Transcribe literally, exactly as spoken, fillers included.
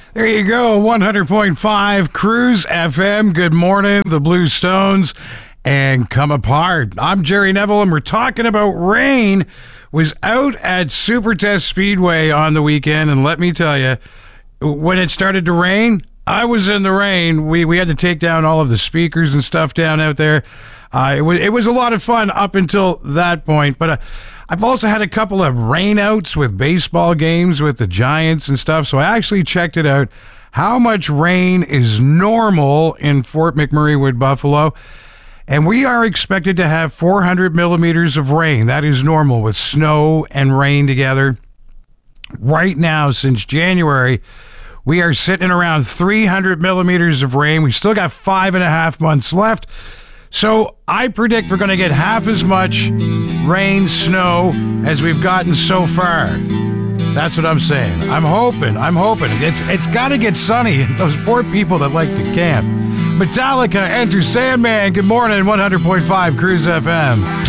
There you go, one hundred point five Cruise F M. Good morning, the Blue Stones, and Come Apart. I'm Jerry Neville, and we're talking about rain. Was out at Super Test Speedway on the weekend, and let me tell you, when it started to rain, I was in the rain. We we had to take down all of the speakers and stuff down out there. Uh, it was it was a lot of fun up until that point, but uh, I've also had a couple of rainouts with baseball games with the Giants and stuff, so I actually checked it out. How much rain is normal in Fort McMurray Wood, Buffalo? And we are expected to have four hundred millimeters of rain. That is normal with snow and rain together. Right now, since January, we are sitting around three hundred millimeters of rain. We still got five and a half months left. So I predict we're going to get half as much rain, snow as we've gotten so far. That's what I'm saying. I'm hoping. I'm hoping. It's, it's got to get sunny. Those poor people that like to camp. Metallica, Enter Sandman. Good morning, one hundred point five Cruise F M.